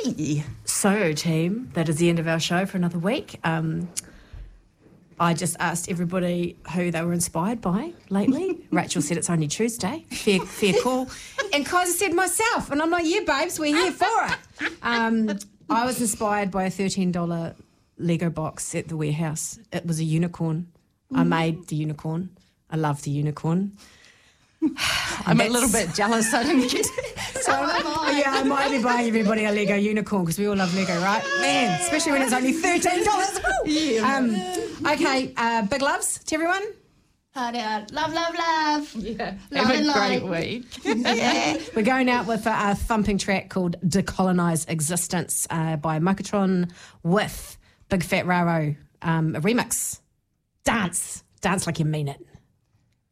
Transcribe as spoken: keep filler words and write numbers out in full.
Hey. So, team, that is the end of our show for another week. Um, I just asked everybody who they were inspired by lately. Rachel said it's only Tuesday. Fair, fair call. And Kaiser said myself. And I'm like, yeah, babes, we're here for it. Um, I was inspired by a thirteen dollars Lego box at the warehouse. It was a unicorn. Mm. I made the unicorn. I love the unicorn. I'm a little bit jealous I didn't get so yeah, I might be buying everybody a Lego unicorn because we all love Lego, right? Man, especially when it's only thirteen dollars. Yeah. Um, okay, uh, big loves to everyone. Heart out. Love, love, love. Yeah. Love Have and a great love. week. Yeah. We're going out with a, a thumping track called Decolonize Existence uh, by Mokatron with Big Fat Raro, um, a remix. Dance. Dance like you mean it.